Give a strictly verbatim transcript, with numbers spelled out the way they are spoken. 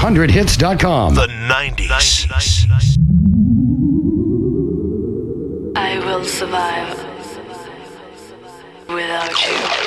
hundred hits dot com. The nineties. I will survive without you.